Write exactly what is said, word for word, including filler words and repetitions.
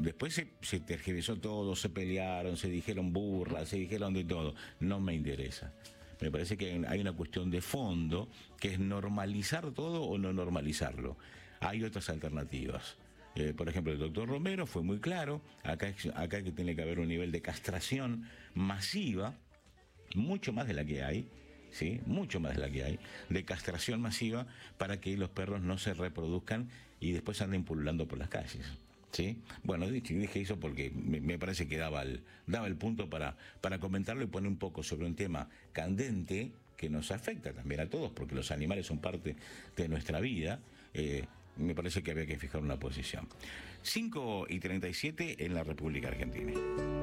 después se, se tergiversó todo, se pelearon, se dijeron burlas, se dijeron de todo. No me interesa. Me parece que hay una cuestión de fondo, que es normalizar todo o no normalizarlo. Hay otras alternativas. Eh, por ejemplo, el doctor Romero fue muy claro, acá, acá que tiene que haber un nivel de castración masiva, mucho más de la que hay, ¿sí? Mucho más de la que hay, de castración masiva para que los perros no se reproduzcan y después anden pululando por las calles. ¿Sí? Bueno, dije eso porque me, me parece que daba el, daba el punto para, para comentarlo y poner un poco sobre un tema candente que nos afecta también a todos, porque los animales son parte de nuestra vida. Eh, me parece que había que fijar una posición. cinco y treinta y siete en la República Argentina.